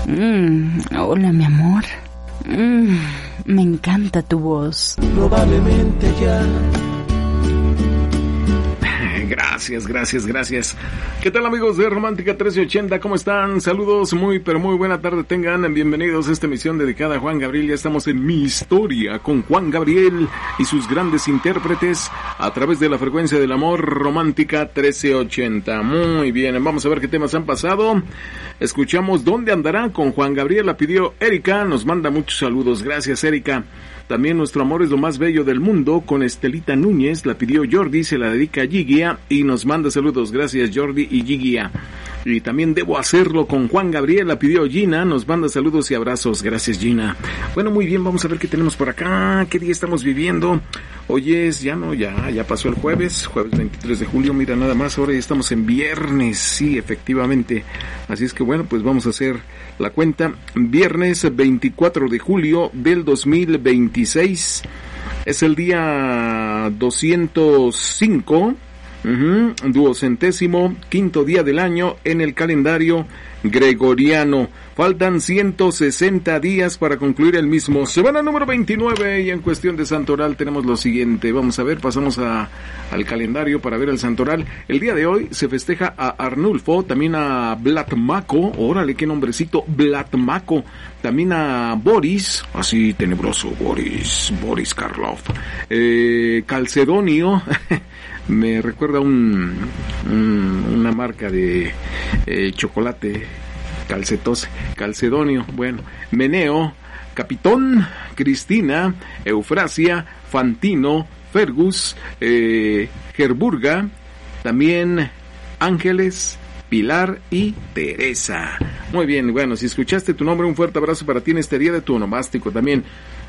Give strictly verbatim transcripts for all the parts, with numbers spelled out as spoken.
Mm, hola, mi amor. Mm, me encanta tu voz. Probablemente ya. Gracias, gracias, gracias. ¿Qué tal, amigos de Romántica trece ochenta? ¿Cómo están? Saludos, muy pero muy buena tarde tengan. Bienvenidos a esta emisión dedicada a Juan Gabriel. Ya estamos en Mi Historia con Juan Gabriel y sus grandes intérpretes a través de la frecuencia del amor, Romántica trece ochenta. Muy bien, vamos a ver qué temas han pasado. Escuchamos ¿Dónde andará? Con Juan Gabriel, la pidió Erika, nos manda muchos saludos. Gracias, Erika. También Nuestro amor es lo más bello del mundo con Estelita Núñez, la pidió Jordi, se la dedica a Gigia y nos manda saludos. Gracias, Jordi y Gigia. Y también Debo hacerlo con Juan Gabriel, la pidió Gina, nos manda saludos y abrazos. Gracias, Gina. Bueno, muy bien, vamos a ver qué tenemos por acá, qué día estamos viviendo. Hoy es, ya no, ya, ya pasó el jueves, jueves veintitrés de julio, mira nada más, ahora ya estamos en viernes, sí, efectivamente. Así es que bueno, pues vamos a hacer la cuenta. Viernes veinticuatro de julio del dos mil veintiséis, es el día doscientos cinco, uh-huh, duocentésimo quinto día del año en el calendario gregoriano. Faltan ciento sesenta días para concluir el mismo. Semana número veintinueve y en cuestión de santoral tenemos lo siguiente. Vamos a ver, pasamos a, al calendario para ver el santoral. El día de hoy se festeja a Arnulfo, también a Blatmaco, órale qué nombrecito, Blatmaco, también a Boris, así tenebroso, Boris, Boris Karloff, eh, Calcedonio, me recuerda un, un una marca de eh, chocolate, Calcetos, Calcedonio, bueno, Meneo, Capitón, Cristina, Eufrasia, Fantino, Fergus, eh, Gerburga, también Ángeles, Pilar y Teresa. Muy bien, bueno, si escuchaste tu nombre, un fuerte abrazo para ti en este día de tu onomástico. También,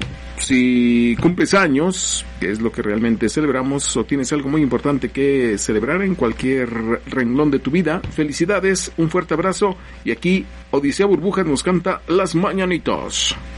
si cumples años, que es lo que realmente celebramos, o tienes algo muy importante que celebrar en cualquier renglón de tu vida, felicidades, un fuerte abrazo, y aquí Odisea Burbujas nos canta Las Mañanitas.